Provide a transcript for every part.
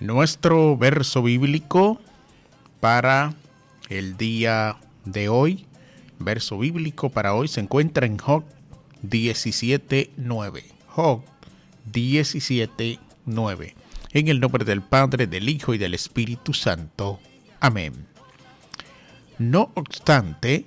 Nuestro verso bíblico para el día de hoy, verso bíblico para hoy, se encuentra en Job 17:9. Job 17:9. En el nombre del Padre, del Hijo y del Espíritu Santo. Amén. No obstante,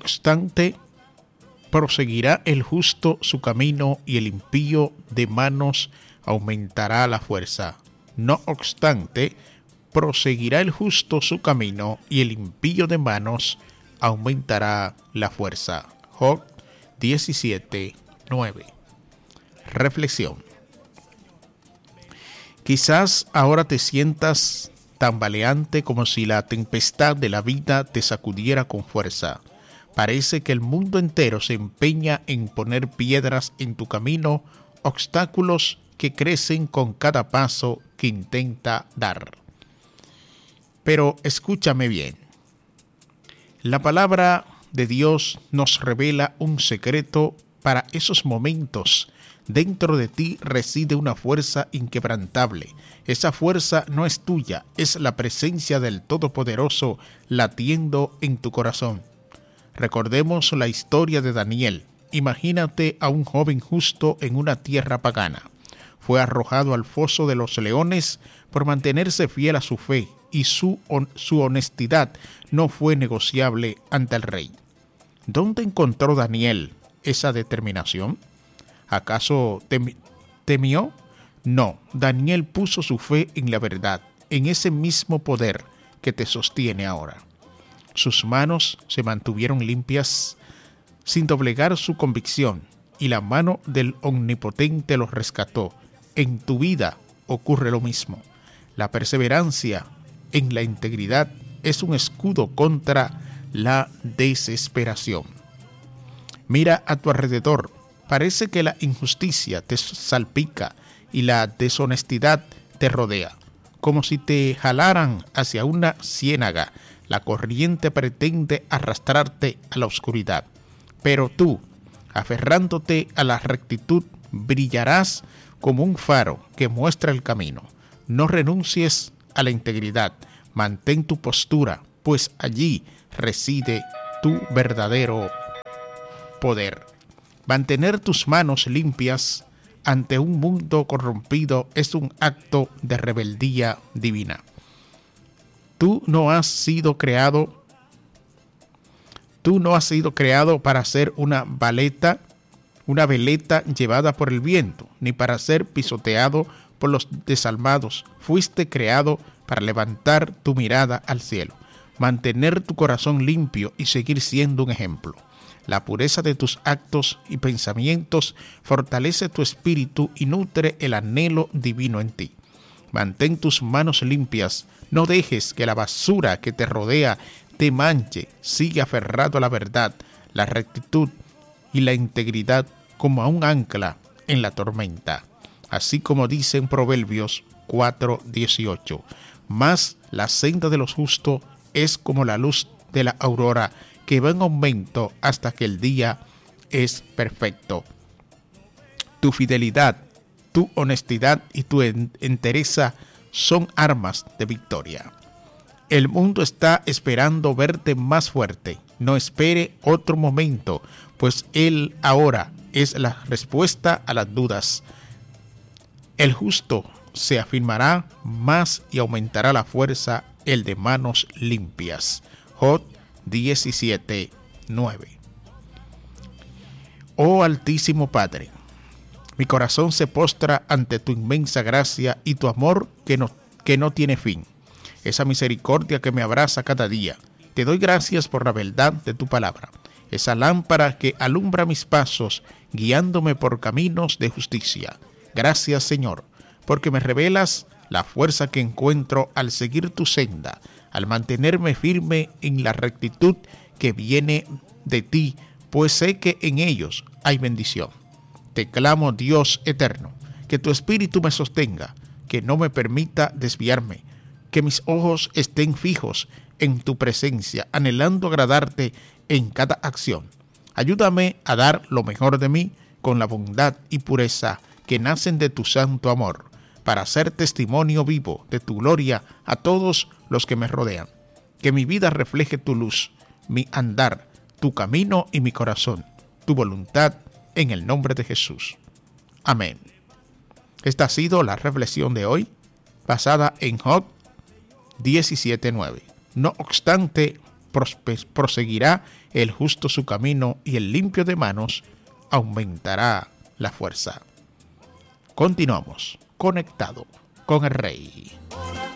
proseguirá el justo su camino y el impío de manos aumentará la fuerza. No obstante, proseguirá el justo su camino y el impío de manos aumentará la fuerza. Job 17:9. Reflexión. Quizás ahora te sientas tambaleante como si la tempestad de la vida te sacudiera con fuerza. Parece que el mundo entero se empeña en poner piedras en tu camino, obstáculos que crecen con cada paso que intenta dar. Pero escúchame bien. La palabra de Dios nos revela un secreto para esos momentos. Dentro de ti reside una fuerza inquebrantable. Esa fuerza no es tuya, es la presencia del Todopoderoso latiendo en tu corazón. Recordemos la historia de Daniel. Imagínate a un joven justo en una tierra pagana. Fue arrojado al foso de los leones por mantenerse fiel a su fe y su honestidad no fue negociable ante el rey. ¿Dónde encontró Daniel esa determinación? ¿Acaso temió? No, Daniel puso su fe en la verdad, en ese mismo poder que te sostiene ahora. Sus manos se mantuvieron limpias sin doblegar su convicción y la mano del Omnipotente los rescató. En tu vida ocurre lo mismo. La perseverancia en la integridad es un escudo contra la desesperación. Mira a tu alrededor. Parece que la injusticia te salpica y la deshonestidad te rodea. Como si te jalaran hacia una ciénaga, la corriente pretende arrastrarte a la oscuridad. Pero tú, aferrándote a la rectitud, brillarás como un faro que muestra el camino. No renuncies a la integridad, mantén tu postura, pues allí reside tu verdadero poder. Mantener tus manos limpias ante un mundo corrompido es un acto de rebeldía divina. Tú no has sido creado para ser una veleta llevada por el viento, ni para ser pisoteado por los desalmados. Fuiste creado para levantar tu mirada al cielo, mantener tu corazón limpio y seguir siendo un ejemplo. La pureza de tus actos y pensamientos fortalece tu espíritu y nutre el anhelo divino en ti. Mantén tus manos limpias, no dejes que la basura que te rodea te manche. Sigue aferrado a la verdad, la rectitud y la integridad como a un ancla en la tormenta. Así como dice en Proverbios 4:18, mas la senda de los justos es como la luz de la aurora, que va en aumento hasta que el día es perfecto. Tu fidelidad, tu honestidad y tu entereza son armas de victoria. El mundo está esperando verte más fuerte. No espere otro momento, pues él ahora es la respuesta a las dudas. El justo se afirmará más y aumentará la fuerza, el de manos limpias. Job 17:9. Oh Altísimo Padre, mi corazón se postra ante tu inmensa gracia y tu amor que no tiene fin. Esa misericordia que me abraza cada día. Te doy gracias por la verdad de tu palabra, esa lámpara que alumbra mis pasos, guiándome por caminos de justicia. Gracias, Señor, porque me revelas la fuerza que encuentro al seguir tu senda, al mantenerme firme en la rectitud que viene de ti, pues sé que en ellos hay bendición. Te clamo, Dios eterno, que tu espíritu me sostenga, que no me permita desviarme, que mis ojos estén fijos en tu presencia, anhelando agradarte en cada acción. Ayúdame a dar lo mejor de mí con la bondad y pureza que nacen de tu santo amor, para ser testimonio vivo de tu gloria a todos los que me rodean. Que mi vida refleje tu luz, mi andar, tu camino y mi corazón, tu voluntad, en el nombre de Jesús. Amén. Esta ha sido la reflexión de hoy, basada en Job 17:9. No obstante, proseguirá el justo su camino y el limpio de manos aumentará la fuerza. Continuamos conectado con el Rey.